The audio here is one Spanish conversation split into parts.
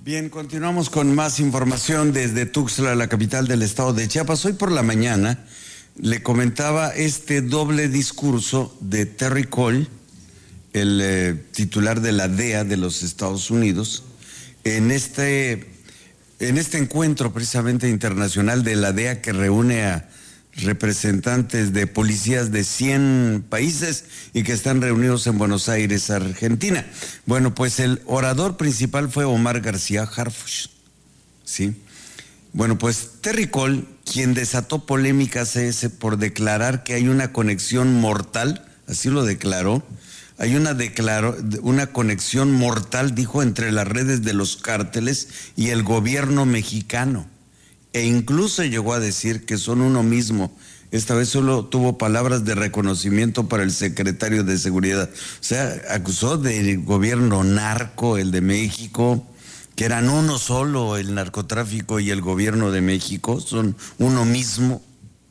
Bien, continuamos con más información desde Tuxtla, la capital del estado de Chiapas. Hoy por la mañana le comentaba este doble discurso de Terry Cole, el titular de la DEA de los Estados Unidos, en este encuentro precisamente internacional de la DEA que reúne a representantes de policías de 100 países y que están reunidos en Buenos Aires, Argentina. Bueno, pues el orador principal fue Omar García Harfuch, ¿sí? Bueno, pues Terry Cole, quien desató polémicas por declarar que hay una conexión mortal, así lo declaró, hay una conexión mortal, dijo, entre las redes de los cárteles y el gobierno mexicano. E incluso llegó a decir que son uno mismo. Esta vez solo tuvo palabras de reconocimiento para el secretario de Seguridad. O sea, acusó del gobierno narco, el de México, que eran uno solo, el narcotráfico y el gobierno de México, son uno mismo.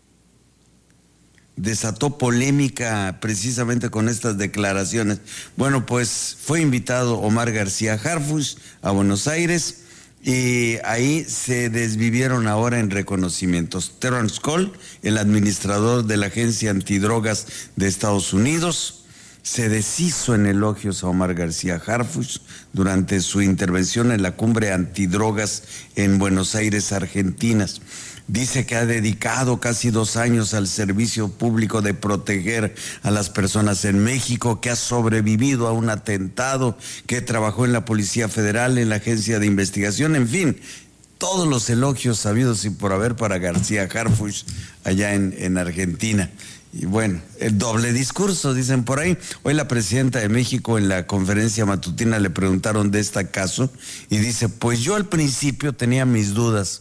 Desató polémica precisamente con estas declaraciones. Bueno, pues fue invitado Omar García Harfuch a Buenos Aires. Y ahí se desvivieron ahora en reconocimientos. Terrence Cole, el administrador de la Agencia Antidrogas de Estados Unidos, se deshizo en elogios a Omar García Harfuch durante su intervención en la cumbre antidrogas en Buenos Aires, Argentina. Dice que ha dedicado casi 2 años al servicio público de proteger a las personas en México, que ha sobrevivido a un atentado, que trabajó en la Policía Federal, en la Agencia de Investigación, en fin, todos los elogios sabidos y por haber para García Harfuch allá en Argentina. Y bueno, el doble discurso, dicen por ahí. Hoy la presidenta de México en la conferencia matutina le preguntaron de este caso y dice, pues yo al principio tenía mis dudas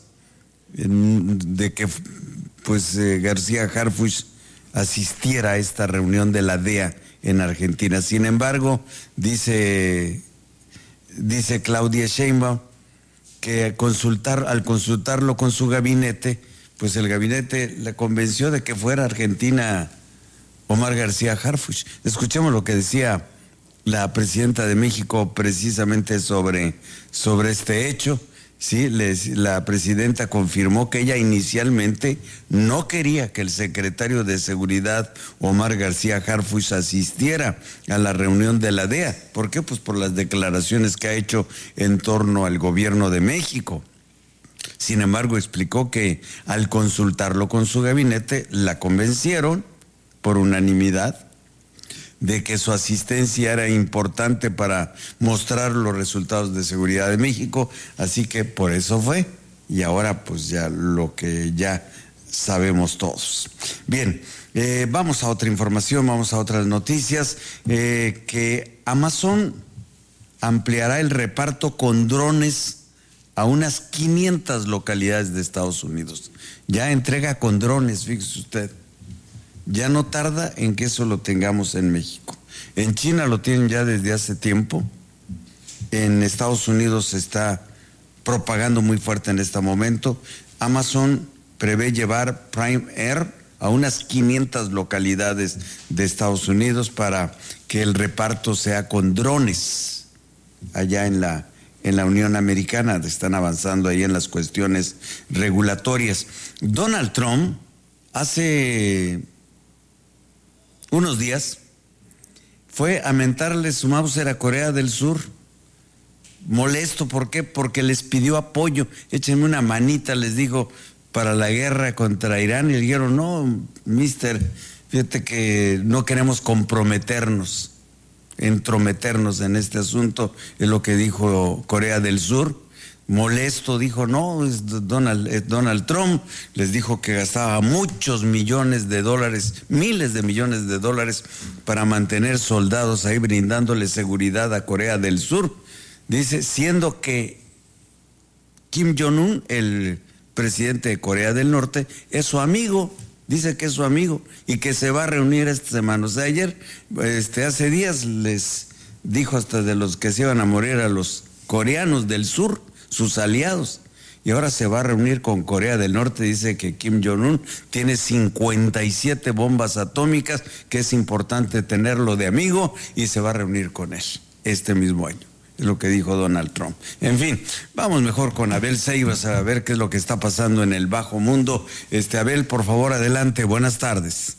de que García Harfuch asistiera a esta reunión de la DEA en Argentina. Sin embargo, dice Claudia Sheinbaum que al consultarlo con su gabinete, pues el gabinete le convenció de que fuera a Argentina Omar García Harfuch. Escuchemos lo que decía la presidenta de México precisamente sobre este hecho. Sí, la presidenta confirmó que ella inicialmente no quería que el secretario de Seguridad, Omar García Harfuch, asistiera a la reunión de la DEA. ¿Por qué? Pues por las declaraciones que ha hecho en torno al gobierno de México. Sin embargo, explicó que al consultarlo con su gabinete, la convencieron por unanimidad de que su asistencia era importante para mostrar los resultados de seguridad de México, así que por eso fue, y ahora pues ya lo que ya sabemos todos. Bien, vamos a otra información, vamos a otras noticias, que Amazon ampliará el reparto con drones a unas 500 localidades de Estados Unidos. Ya entrega con drones, fíjese usted. Ya no tarda en que eso lo tengamos en México. En China lo tienen ya desde hace tiempo. En Estados Unidos se está propagando muy fuerte en este momento. Amazon prevé llevar Prime Air a unas 500 localidades de Estados Unidos para que el reparto sea con drones. Allá en la Unión Americana están avanzando ahí en las cuestiones regulatorias. Donald Trump hace unos días fue a mentarle su Mauser a Corea del Sur. Molesto, ¿por qué? Porque les pidió apoyo. Échenme una manita, les dijo, para la guerra contra Irán. Y le dijeron, no, mister, fíjate que no queremos entrometernos en este asunto, es lo que dijo Corea del Sur. Molesto, dijo, no, es Donald Trump, les dijo que gastaba muchos millones de dólares, miles de millones de dólares para mantener soldados ahí brindándole seguridad a Corea del Sur. Dice, siendo que Kim Jong-un, el presidente de Corea del Norte, es su amigo, dice que es su amigo y que se va a reunir esta semana. O sea, ayer, hace días les dijo hasta de los que se iban a morir a los coreanos del sur, sus aliados, y ahora se va a reunir con Corea del Norte. Dice que Kim Jong-un tiene 57 bombas atómicas, que es importante tenerlo de amigo, y se va a reunir con él este mismo año. es lo que dijo Donald Trump. En fin, vamos mejor con Abel Ceibas a ver qué es lo que está pasando en el bajo mundo. Abel, por favor, adelante, buenas tardes.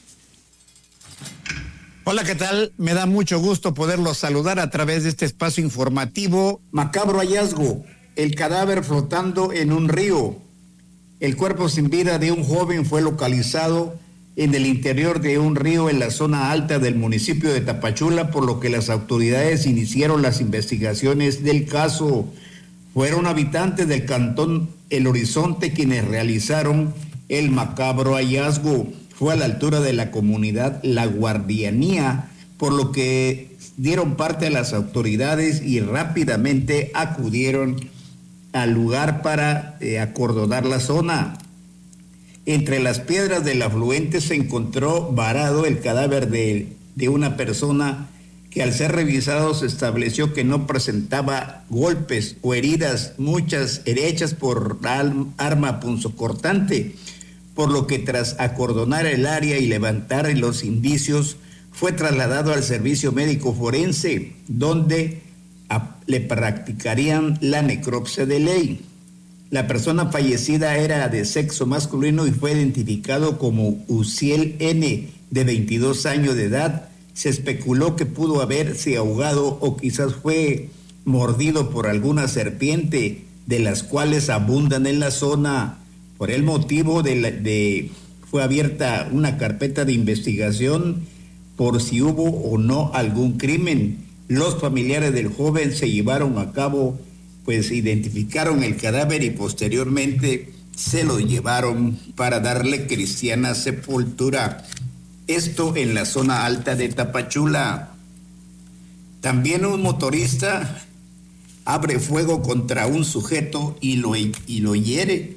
Hola, ¿qué tal? Me da mucho gusto poderlos saludar a través de este espacio informativo. Macabro hallazgo, el cadáver flotando en un río. El cuerpo sin vida de un joven fue localizado en el interior de un río en la zona alta del municipio de Tapachula, por lo que las autoridades iniciaron las investigaciones del caso. Fueron habitantes del cantón El Horizonte quienes realizaron el macabro hallazgo. Fue a la altura de la comunidad La Guardianía, por lo que dieron parte a las autoridades y rápidamente acudieron al lugar para acordonar la zona. Entre las piedras del afluente se encontró varado el cadáver de una persona que al ser revisado se estableció que no presentaba golpes o heridas, muchas hechas por arma punzocortante, por lo que tras acordonar el área y levantar los indicios, fue trasladado al servicio médico forense, donde le practicarían la necropsia de ley. La persona fallecida era de sexo masculino y fue identificado como Uciel N., de 22 años de edad. Se especuló que pudo haberse ahogado o quizás fue mordido por alguna serpiente, de las cuales abundan en la zona. Por el motivo fue abierta una carpeta de investigación por si hubo o no algún crimen. Los familiares del joven se llevaron a cabo, pues identificaron el cadáver y posteriormente se lo llevaron para darle cristiana sepultura. Esto en la zona alta de Tapachula. También un motorista abre fuego contra un sujeto y lo hiere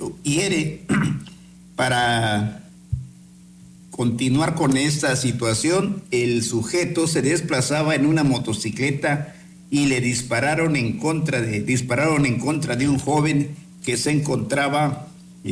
Para continuar con esta situación, el sujeto se desplazaba en una motocicleta y le dispararon en contra de un joven que se encontraba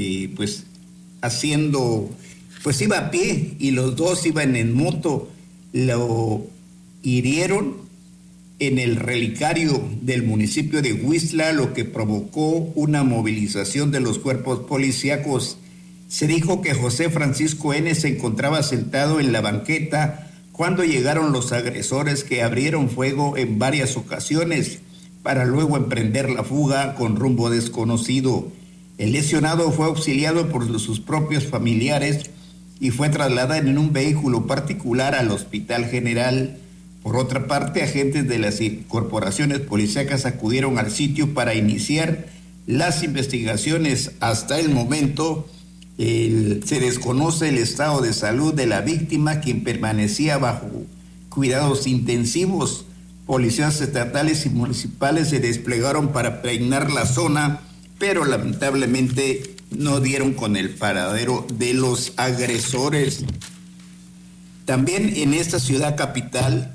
iba a pie y los dos iban en moto. Lo hirieron en el relicario del municipio de Huixtla, lo que provocó una movilización de los cuerpos policíacos. Se dijo que José Francisco N. se encontraba sentado en la banqueta cuando llegaron los agresores, que abrieron fuego en varias ocasiones para luego emprender la fuga con rumbo desconocido. El lesionado fue auxiliado por sus propios familiares y fue trasladado en un vehículo particular al Hospital General. Por otra parte, agentes de las corporaciones policíacas acudieron al sitio para iniciar las investigaciones. Hasta el momento se desconoce el estado de salud de la víctima, quien permanecía bajo cuidados intensivos. Policías estatales y municipales se desplegaron para peinar la zona, pero lamentablemente no dieron con el paradero de los agresores. También en esta ciudad capital,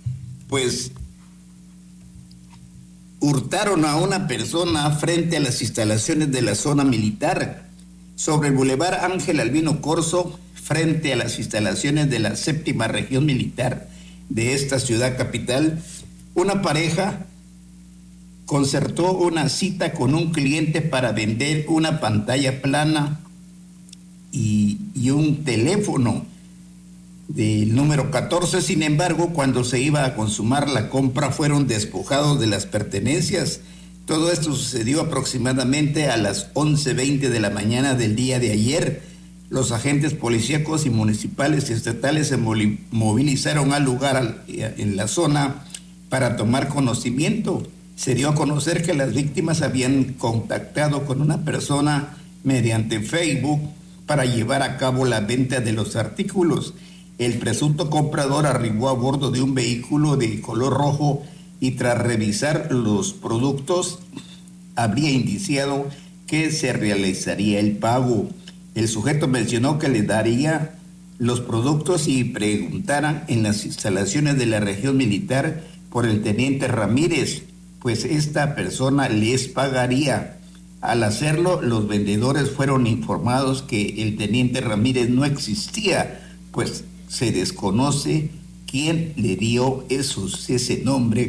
hurtaron a una persona frente a las instalaciones de la zona militar, sobre el Boulevard Ángel Albino Corzo, frente a las instalaciones de la 7ª Región Militar de esta ciudad capital. Una pareja concertó una cita con un cliente para vender una pantalla plana y un teléfono del número 14. Sin embargo, cuando se iba a consumar la compra, fueron despojados de las pertenencias. Todo esto sucedió aproximadamente a las 11:20 de la mañana del día de ayer. Los agentes policíacos y municipales y estatales se movilizaron al lugar en la zona para tomar conocimiento. Se dio a conocer que las víctimas habían contactado con una persona mediante Facebook para llevar a cabo la venta de los artículos. El presunto comprador arribó a bordo de un vehículo de color rojo y tras revisar los productos habría indiciado que se realizaría el pago. El sujeto mencionó que le daría los productos y preguntaran en las instalaciones de la región militar por el teniente Ramírez, pues esta persona les pagaría. Al hacerlo, los vendedores fueron informados que el teniente Ramírez no existía, pues se desconoce quién le dio ese nombre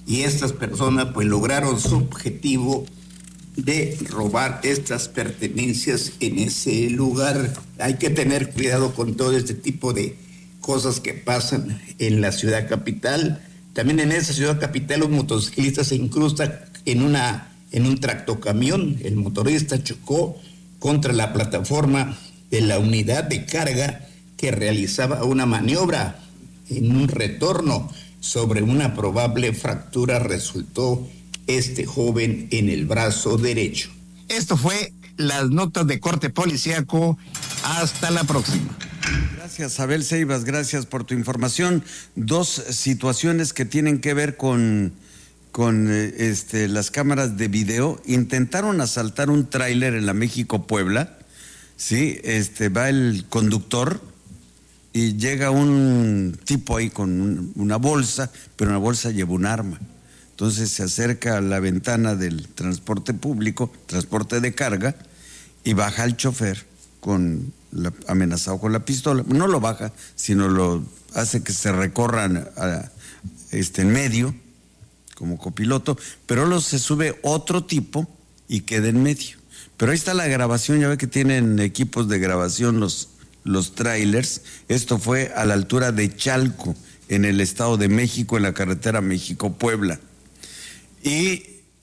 y estas personas pues lograron su objetivo de robar estas pertenencias en ese lugar. Hay que tener cuidado con todo este tipo de cosas que pasan en la ciudad capital. También en esa ciudad capital un motociclista se incrusta en un tractocamión. El motorista chocó contra la plataforma de la unidad de carga que realizaba una maniobra. En un retorno sobre una probable fractura resultó este joven en el brazo derecho. Esto fue las notas de corte policíaco. Hasta la próxima. Gracias, Abel Ceibas, gracias por tu información. Dos situaciones que tienen que ver con las cámaras de video. Intentaron asaltar un tráiler en la México-Puebla, ¿sí? Va el conductor y llega un tipo ahí con una bolsa, pero en la bolsa lleva un arma. Entonces se acerca a la ventana del transporte público, transporte de carga, y baja el chofer amenazado con la pistola. No lo baja, sino lo hace que se recorran en medio, como copiloto, pero luego se sube otro tipo y queda en medio. Pero ahí está la grabación, ya ve que tienen equipos de grabación los trailers. Esto fue a la altura de Chalco, en el Estado de México, en la carretera México-Puebla. Y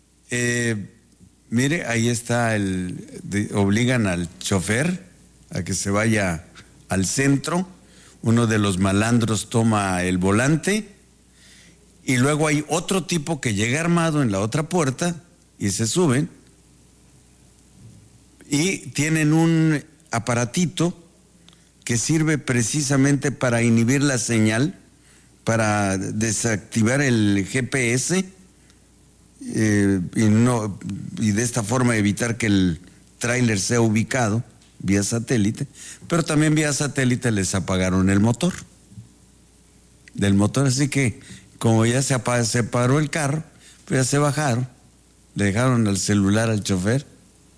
mire, ahí está obligan al chofer a que se vaya al centro. Uno de los malandros toma el volante y luego hay otro tipo que llega armado en la otra puerta y se suben y tienen un aparatito que sirve precisamente para inhibir la señal, para desactivar el GPS y de esta forma evitar que el tráiler sea ubicado vía satélite, pero también vía satélite les apagaron el motor. Así que como ya se paró el carro, pues ya se bajaron, le dejaron el celular al chofer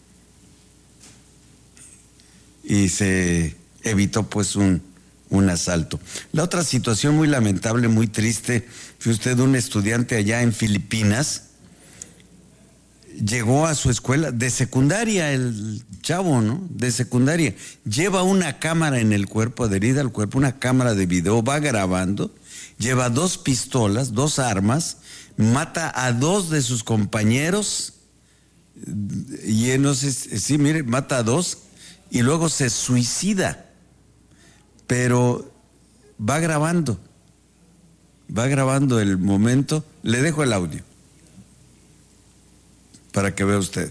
y se evitó pues un asalto. La otra situación muy lamentable, muy triste, fue usted un estudiante allá en Filipinas. Llegó a su escuela de secundaria, el chavo, ¿no? De secundaria. Lleva una cámara en el cuerpo, adherida al cuerpo, una cámara de video, va grabando, lleva 2 pistolas, 2 armas, mata a 2 de sus compañeros, y entonces, sí, mire, mata a 2 y luego se suicida. Pero va grabando el momento. Le dejo el audio para que vea usted.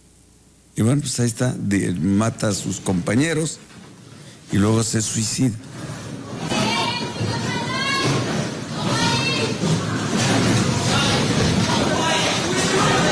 Y bueno, pues ahí está, mata a sus compañeros y luego se suicida.